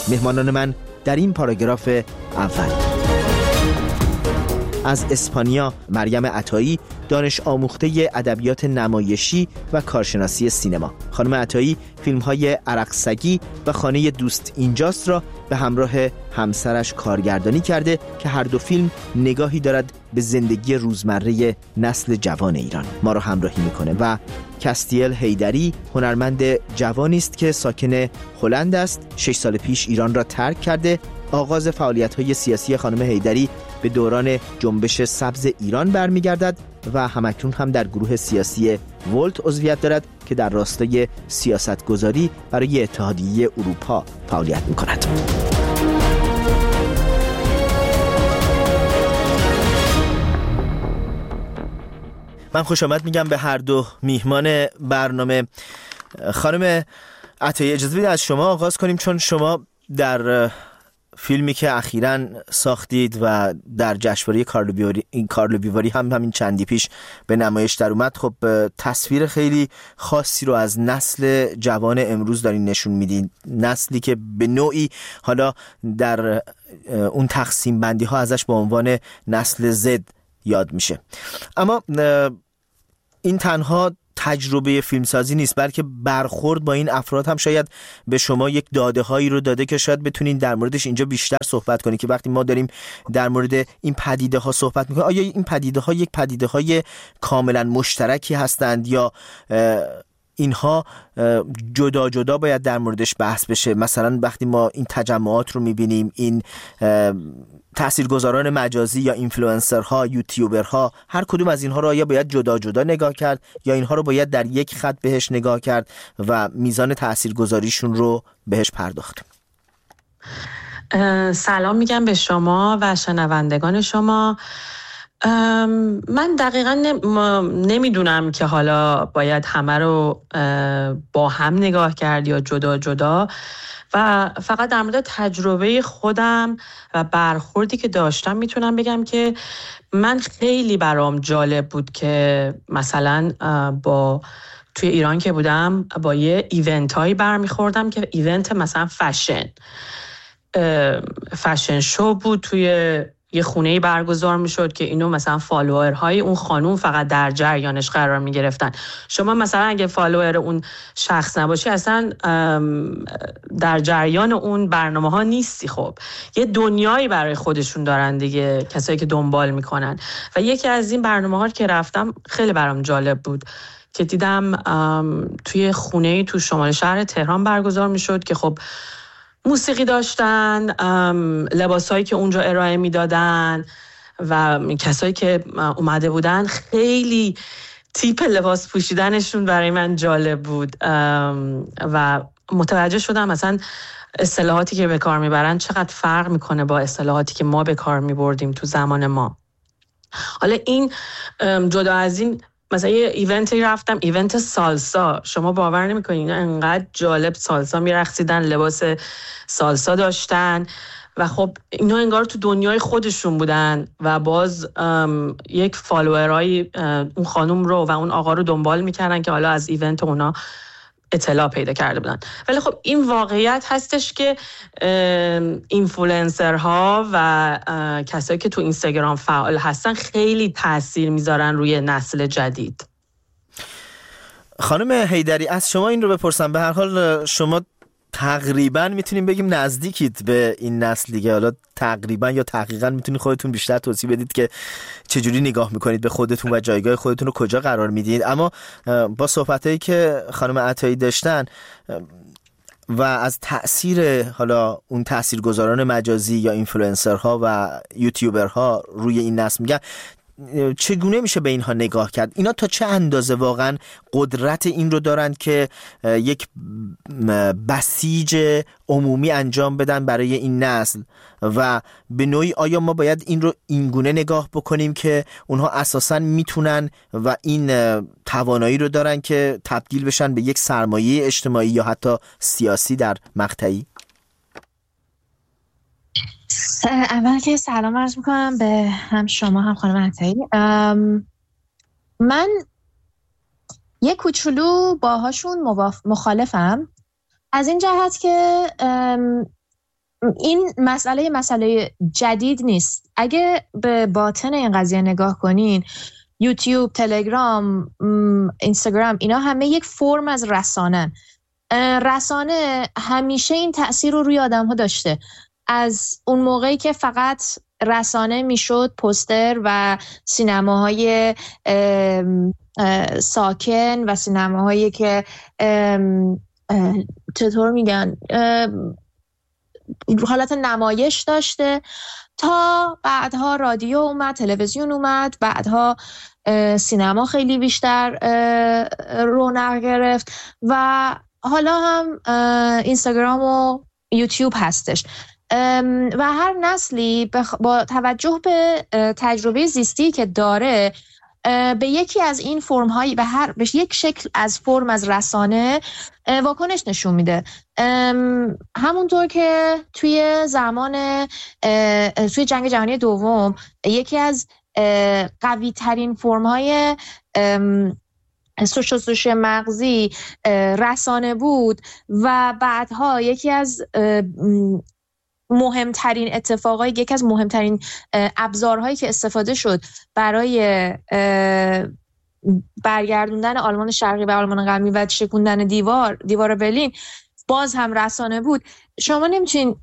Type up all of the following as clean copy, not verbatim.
مهمانان من در این پاراگراف اول: از اسپانیا مریم عطایی، دانش آموخته ادبیات نمایشی و کارشناسی سینما. خانم عطایی فیلم‌های عرق سگی و خانه دوست اینجاست را به همراه همسرش کارگردانی کرده که هر دو فیلم نگاهی دارد به زندگی روزمره نسل جوان ایران. ما را همراهی میکنه. و کستیل حیدری هنرمند جوانی است که ساکن هلند است. 6 سال پیش ایران را ترک کرده. آغاز فعالیت‌های سیاسی خانم حیدری به دوران جنبش سبز ایران برمیگردد و همکنون هم در گروه سیاسی ولت عضویت دارد که در راستای سیاستگذاری برای اتحادیه اروپا فعالیت می‌کند. من خوش آمد میگم به هر دو میهمان برنامه. خانم عطایی، اجازه بدید از شما آغاز کنیم، چون شما در فیلمی که اخیراً ساختید و در جشنواره کارلو بیواری هم همین چندی پیش به نمایش در اومد، خب تصویر خیلی خاصی رو از نسل جوان امروز دارین نشون میدین. نسلی که به نوعی حالا در اون تقسیم بندی ها ازش به عنوان نسل زد یاد میشه. اما این تنها تجربه فیلمسازی نیست، بلکه برخورد با این افراد هم شاید به شما یک داده هایی رو داده که شاید بتونین در موردش اینجا بیشتر صحبت کنید، که وقتی ما داریم در مورد این پدیده ها صحبت میکنیم، آیا این پدیده ها یک پدیده های کاملا مشترکی هستند یا اینها جدا جدا باید در موردش بحث بشه؟ مثلا وقتی ما این تجمعات رو میبینیم، این تاثیرگذاران مجازی یا اینفلوئنسرها، یوتیوبرها، هر کدوم از اینها رو آیا باید جدا جدا نگاه کرد یا اینها رو باید در یک خط بهش نگاه کرد و میزان تاثیرگذاریشون رو بهش پرداخت؟ سلام میگم به شما و شنوندگان شما. من دقیقا نمیدونم که حالا باید همه رو با هم نگاه کرد یا جدا جدا، و فقط در مورد تجربه خودم و برخوردی که داشتم میتونم بگم که من خیلی برام جالب بود که مثلا توی ایران که بودم با یه ایونت هایی برمیخوردم که ایونت مثلا فشن شو بود، توی یه خونه‌ای برگزار میشد که اینو مثلا فالوورهای اون خانوم فقط در جریانش قرار میگرفتن. شما مثلا اگه فالوور اون شخص نباشی اصلا در جریان اون برنامه ها نیستی. خب یه دنیایی برای خودشون دارن دیگه کسایی که دنبال میکنن. و یکی از این برنامه ها که رفتم خیلی برام جالب بود که دیدم توی خونه‌ای تو شمال شهر تهران برگزار میشد که خب موسیقی داشتن، لباسایی که اونجا ارائه میدادن و کسایی که اومده بودن خیلی تیپ لباس پوشیدنشون برای من جالب بود و متوجه شدم مثلا اصطلاحاتی که به کار میبرن چقدر فرق میکنه با اصطلاحاتی که ما به کار میبردیم تو زمان ما. حالا این جدا از این، مثلا یه ایونتی رفتم، ایونت سالسا، شما باور نمی‌کنین انقدر جالب سالسا میرقصیدن، لباس سالسا داشتن و خب اینا انگار تو دنیای خودشون بودن و باز یک فالوورای اون خانم رو و اون آقا رو دنبال میکردن که حالا از ایونت اونا اطلاع پیدا کرده بودن. ولی خب این واقعیت هستش که اینفلوئنسرها و کسایی که تو اینستاگرام فعال هستن خیلی تاثیر میذارن روی نسل جدید. خانم حیدری، از شما این رو بپرسم، به هر حال شما تقریبا میتونیم بگیم نزدیکید به این نسل دیگه، حالا تقریبا یا تحقیقا میتونید خودتون بیشتر توضیح بدید که چجوری نگاه میکنید به خودتون و جایگاه خودتون رو کجا قرار میدید. اما با صحبتایی که خانم عطایی داشتن و از تأثیر حالا اون تاثیرگذاران مجازی یا اینفلوئنسرها و یوتیوبرها روی این نسل میگن، چگونه میشه به اینها نگاه کرد؟ اینا تا چه اندازه واقعا قدرت این رو دارند که یک بسیج عمومی انجام بدن برای این نسل و به نوعی آیا ما باید این رو اینگونه نگاه بکنیم که اونها اساساً میتونن و این توانایی رو دارن که تبدیل بشن به یک سرمایه اجتماعی یا حتی سیاسی در مقطعی؟ اول که سلام عرض میکنم به هم شما هم خانم عطایی. من یک کوچولو باهاشون مخالفم، از این جهت که این مسئله جدید نیست. اگه به باطن این قضیه نگاه کنین، یوتیوب، تلگرام، اینستاگرام، اینا همه یک فرم از رسانه همیشه این تأثیر رو روی آدم ها داشته. از اون موقعی که فقط رسانه میشد پوستر و سینماهای ساکن و سینماهایی که چطور میگن حالت نمایش داشته، تا بعدها رادیو اومد، تلویزیون اومد، بعدها سینما خیلی بیشتر رونق گرفت و حالا هم اینستاگرام و یوتیوب هستش و هر نسلی با توجه به تجربه زیستی که داره به یکی از این فرم هایی به یک شکل از فرم از رسانه واکنش نشون میده. همونطور که توی توی جنگ جهانی دوم یکی از قوی ترین فرم های سوشوش مغزی رسانه بود و بعدها یکی از مهمترین اتفاقایی، یکی از مهمترین ابزارهایی که استفاده شد برای برگردوندن آلمان شرقی و آلمان غربی و شکوندن دیوار برلین باز هم رسانه بود. شما نمیتونین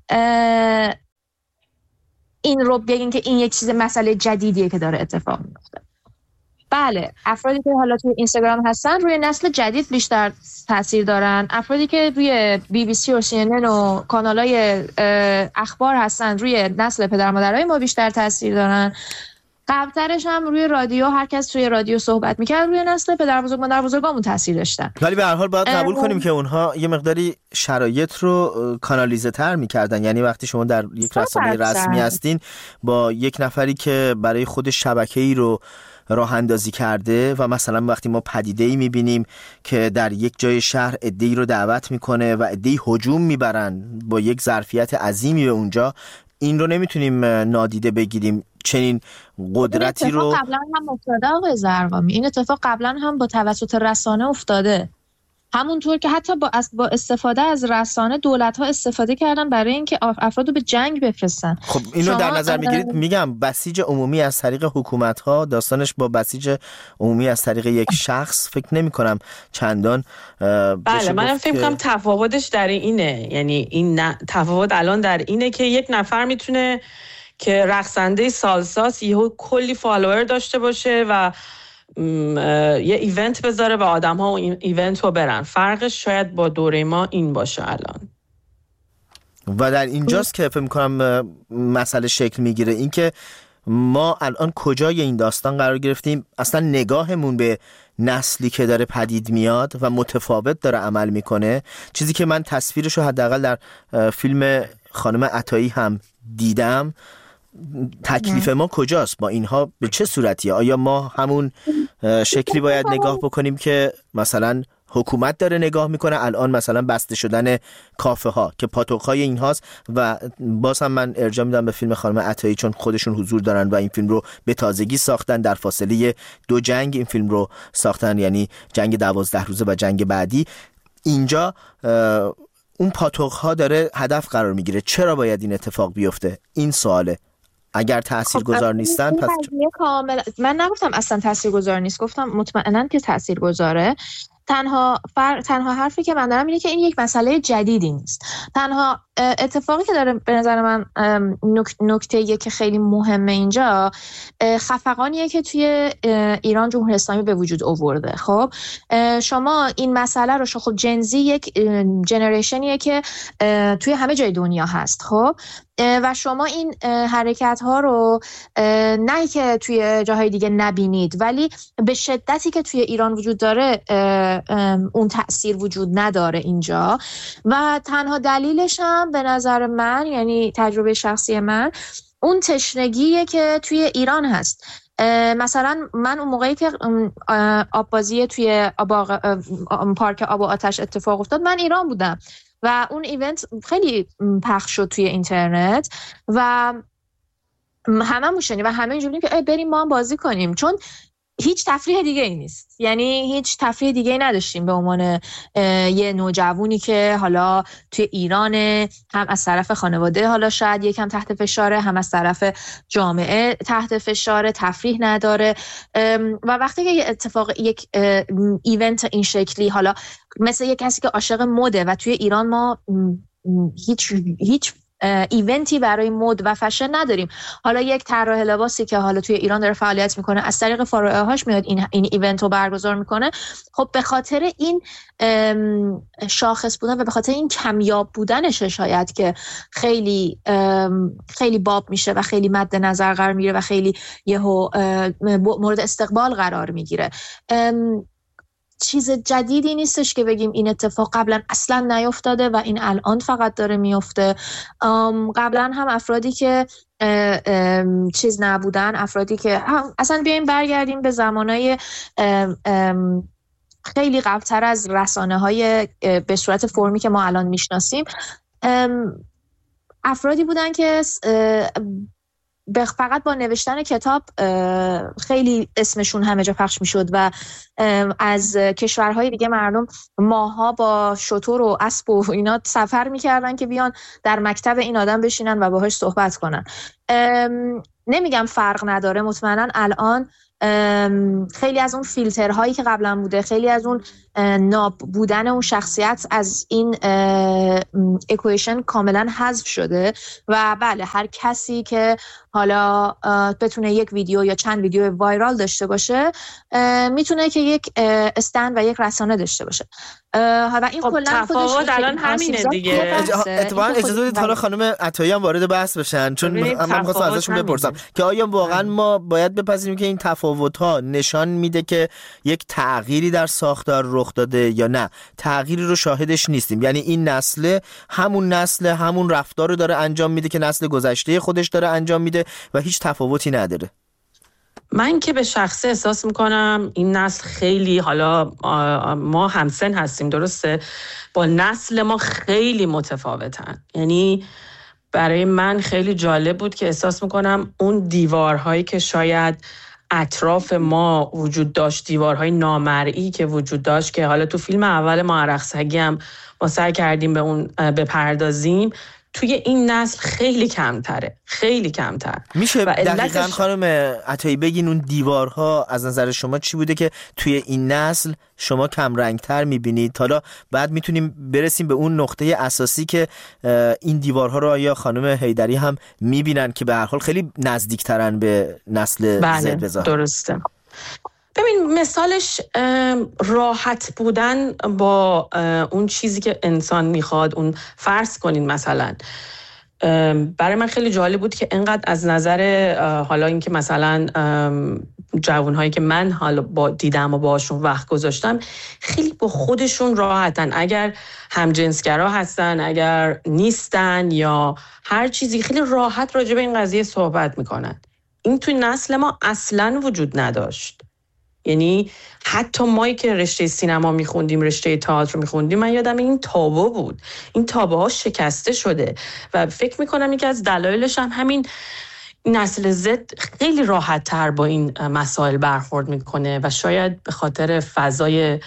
این رو بگین که این یک چیز مسئله جدیدیه که داره اتفاق میفته. بله، افرادی که حالا توی اینستاگرام هستن روی نسل جدید بیشتر تاثیر دارن. افرادی که روی BBC و CNN و کانالای اخبار هستن روی نسل پدر مادرای ما بیشتر تاثیر دارن. قبلترش هم روی رادیو، هر کس توی رادیو صحبت میکرد روی نسل پدر بزرگ مادر بزرگامون تاثیر داشتن. ولی به هر حال باید قبول کنیم که اونها یه مقداری شرایط رو کانالیزه تر میکردن. یعنی وقتی شما در یک رسانه رسمی هستین با یک نفری که برای خود شبکه‌ای رو راه اندازی کرده و مثلا وقتی ما پدیده‌ای میبینیم که در یک جای شهر عده‌ای رو دعوت میکنه و عده‌ای هجوم میبرن با یک ظرفیت عظیمی به اونجا، این رو نمیتونیم نادیده بگیریم. چنین قدرتی رو قبلا هم افتاده آقای زرقامی، این اتفاق قبلا هم با توسط رسانه افتاده. همونطور که حتی با استفاده از رسانه دولت‌ها استفاده کردن برای اینکه افراد رو به جنگ بفرستن. خب اینو در نظر میگیرید؟ میگم بسیج عمومی از طریق حکومت‌ها داستانش با بسیج عمومی از طریق یک شخص فکر نمی‌کنم چندان بله، منم فکر می‌کنم تفاوتش در اینه. یعنی این تفاوت الان در اینه که یک نفر میتونه که رقصنده سالساس یهو کلی فالوور داشته باشه و یه ایونت بذاره و آدم ها اون ایونت رو برن. فرقش شاید با دوره ما این باشه الان. و در اینجاست که فکر می‌کنم مسئله شکل میگیره، این که ما الان کجای این داستان قرار گرفتیم. اصلا نگاهمون به نسلی که داره پدید میاد و متفاوت داره عمل میکنه، چیزی که من تصویرش رو حداقل در فیلم خانم عطایی هم دیدم. تکلیف ما کجاست با اینها؟ به چه صورتیه؟ آیا ما همون شکلی باید نگاه بکنیم که مثلا حکومت داره نگاه میکنه الان، مثلا بسته شدن کافه ها که پاتوق‌های این هاست؟ و باز هم من ارجاع میدم به فیلم خانم عطایی چون خودشون حضور دارن و این فیلم رو به تازگی ساختن، در فاصله 2 جنگ این فیلم رو ساختن، یعنی جنگ 12 روزه و جنگ بعدی. اینجا اون پاتوق‌ها داره هدف قرار میگیره. چرا باید این اتفاق بیفته؟ این سواله. اگر تاثیرگذار نیستن پس کاملا من نگفتم اصلا تاثیرگذار نیست، گفتم مطمئناً که تاثیرگذاره. تنها حرفی که من دارم اینه که این یک مسئله جدیدی نیست. تنها اتفاقی که داره به نظر من نکته‌ایه که خیلی مهمه اینجا، خفقانیه که توی ایران جمهوری اسلامی به وجود آورده. خب شما این مسئله رو خب جنزی یک جنریشنیه که توی همه جای دنیا هست. خب و شما این حرکت ها رو نه که توی جاهای دیگه نبینید، ولی به شدتی که توی ایران وجود داره اون تأثیر وجود نداره اینجا. و تنها دلیلش هم به نظر من، یعنی تجربه شخصی من، اون تشنگیه که توی ایران هست. مثلا من اون موقعی که آببازی توی پارک آب و آتش اتفاق افتاد، من ایران بودم و اون ایونت خیلی پخش شد توی اینترنت و همه موشنی و همه اینجوری که بریم ما هم بازی کنیم، چون هیچ تفریح دیگه ای نیست. یعنی هیچ تفریح دیگه ای نداشتیم به عنوان یه نوجوانی که حالا توی ایران، هم از طرف خانواده حالا شاید یکم تحت فشاره، هم از طرف جامعه تحت فشاره، تفریح نداره. و وقتی که یک ایونت این شکلی، حالا مثل یک کسی که عاشق مده و توی ایران ما هیچ ایونتی برای مد و فشن نداریم. حالا یک طراح لباسی که حالا توی ایران داره فعالیت میکنه از طریق فروعه‌هاش میاد این ایونت رو برگزار میکنه. خب به خاطر این شاخص بودن و به خاطر این کمیاب بودنشه شاید که خیلی خیلی باب میشه و خیلی مد نظر قرار میگیره و خیلی یهو مورد استقبال قرار میگیره. چیز جدیدی نیستش که بگیم این اتفاق قبلا اصلا نیفتاده و این الان فقط داره میفته. قبلا هم افرادی که چیز نبودن، افرادی که اصلا بیایم برگردیم به زمانهای خیلی قبلتر از رسانه‌های به صورت فرمی که ما الان میشناسیم، افرادی بودن که فقط با نوشتن کتاب خیلی اسمشون همه جا پخش میشد و از کشورهای دیگه مردم ماها با شتر و اسب و اینا سفر میکردن که بیان در مکتب این آدم بشینن و باهاش صحبت کنن. نمیگم فرق نداره، مطمئنا الان خیلی از اون فیلترهایی که قبلا بوده، خیلی از اون ناب بودن اون شخصیت از این اکویشن کاملا حذف شده و بله، هر کسی که حالا بتونه یک ویدیو یا چند ویدیو وایرال داشته باشه میتونه که یک استند و یک رسانه داشته باشه و این خب کلا تفاوت الان همینه دیگه. اتفاقا اجازه بدید حالا خانم عطایی هم وارد بحث بشن، چون من خواستم ازشون بپرسم که آیا واقعا ما باید بپذیریم که این تفاوت‌ها نشان میده که یک تغییری در ساختار رخ داده یا نه تغییری رو شاهدش نیستیم؟ یعنی این نسل همون رفتار رو داره انجام میده که نسل گذشته خودش داره انجام میده و هیچ تفاوتی نداره. من که به شخصه احساس میکنم این نسل خیلی، حالا ما همسن هستیم درسته، با نسل ما خیلی متفاوتن. یعنی برای من خیلی جالب بود که احساس میکنم اون دیوارهایی که شاید اطراف ما وجود داشت، دیوارهای نامرئی که وجود داشت که حالا تو فیلم اول ما عرقسگی هم ما سعی کردیم به اون بپردازیم، توی این نسل خیلی کمتره، خیلی کمتر. میشه دقیقاً خانم عطایی بگین اون دیوارها از نظر شما چی بوده که توی این نسل شما کم رنگتر میبینید؟ حالا بعد میتونیم برسیم به اون نقطه اساسی که این دیوارها رو آیا خانم حیدری هم میبینن که به هر حال خیلی نزدیکترن به نسل زد بزا؟ درسته. ببین مثالش راحت بودن با اون چیزی که انسان میخواد. اون فرض کنین مثلا برای من خیلی جالب بود که انقدر از نظر حالا این که مثلا جوانهایی که من حالا دیدم و باشون وقت گذاشتم خیلی با خودشون راحتن، اگر همجنسگرا هستن اگر نیستن یا هر چیزی، خیلی راحت راجع به این قضیه صحبت میکنن. این توی نسل ما اصلاً وجود نداشت. یعنی حتی مایی که رشته سینما میخوندیم، رشته تئاتر میخوندیم، من یادم این تابو بود. این تابوها شکسته شده و فکر میکنم یکی از دلایلش هم همین نسل زد خیلی راحت تر با این مسائل برخورد میکنه و شاید به خاطر فضای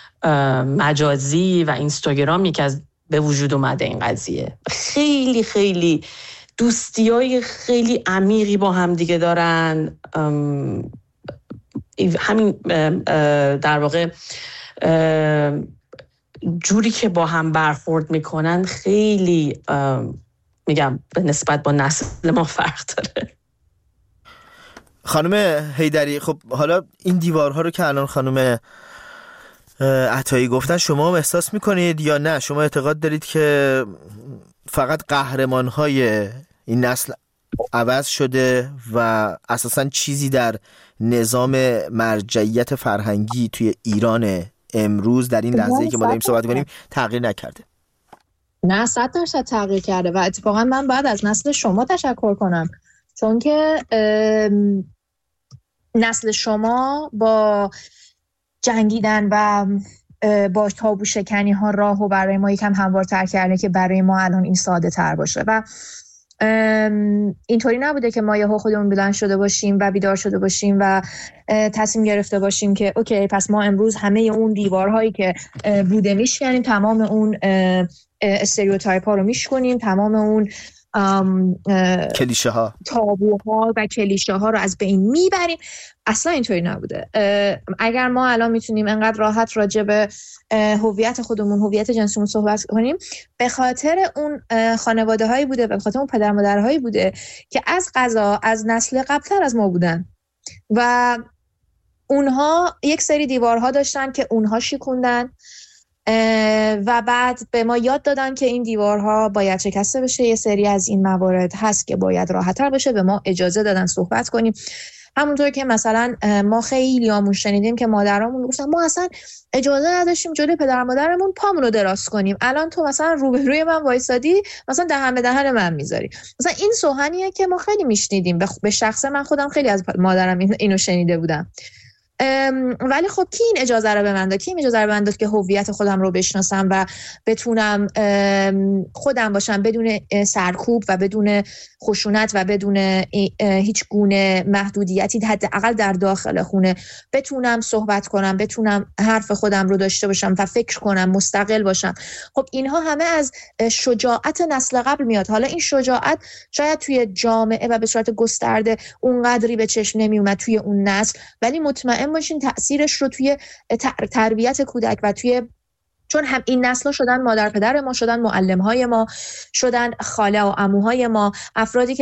مجازی و اینستاگرام که از به وجود اومده این قضیه. خیلی خیلی دوستیای خیلی عمیقی با هم دیگه دارن. همین در واقع جوری که با هم برخورد میکنن خیلی میگم به نسبت با نسل ما فرق داره. خانم حیدری، خب حالا این دیوارها رو که الان خانم عطایی گفتن شما احساس میکنید یا نه؟ شما اعتقاد دارید که فقط قهرمانهای این نسل عوض شده و اساساً چیزی در نظام مرجعیت فرهنگی توی ایران امروز در این لحظه‌ای که ما داریم صحبت کنیم تغییر نکرده؟ نه 100% تغییر کرده و اتفاقا من باید از نسل شما تشکر کنم، چون که نسل شما با جنگیدن و با تابو شکنی ها راهو برای ما یکم هموارتر کرده که برای ما الان این ساده تر باشه و اینطوری نبوده که ما یهو خودمون بلند شده باشیم و بیدار شده باشیم و تصمیم گرفته باشیم که اوکی پس ما امروز همه اون دیوارهایی که بوده میشکنیم، تمام اون استریوتایپ ها رو میشکنیم، تمام اون کلیشه ها، تابوها و کلیشه ها رو از بین میبریم. اصلا اینطوری نبوده. اگر ما الان میتونیم انقدر راحت راجع به هویت خودمون، هویت جنسیمون صحبت کنیم، به خاطر اون خانواده هایی بوده، به خاطر اون پدر مادرهایی بوده که از قضا از نسل قبلتر از ما بودن و اونها یک سری دیوارها داشتن که اونها شکوندن و بعد به ما یاد دادن که این دیوارها باید شکسته بشه. یه سری از این موارد هست که باید راحت‌تر بشه، به ما اجازه دادن صحبت کنیم. همونطور که مثلا ما خیلی همون شنیدیم که مادرامون گفتن ما اصلا اجازه نداشتیم جلوی پدر مادرمون پامون رو دراز کنیم، الان تو مثلا روبروی من وایسادی مثلا دهن به دهن من میذاری. مثلا این سخنیه که ما خیلی میشنیدیم. به شخصه من خودم خیلی از مادرم اینو شنیده بودم. ولی خب کی این اجازه رو به من داد؟ کی این اجازه رو به من داد که هویت خودم رو بشناسم و بتونم خودم باشم بدون سرکوب و بدون خشونت و بدون هیچ گونه محدودیتی، حداقل در داخل خونه بتونم صحبت کنم، بتونم حرف خودم رو داشته باشم و فکر کنم، مستقل باشم. خب اینها همه از شجاعت نسل قبل میاد. حالا این شجاعت شاید توی جامعه و به صورت گسترده اونقدری به چشم نمی اومد توی اون نسل، ولی مطمئن باشین تأثیرش رو توی تربیت کودک و توی، چون هم این نسل‌ها شدن مادر پدر ما، شدن معلم‌های ما، شدن خاله و عموهای ما، افرادی که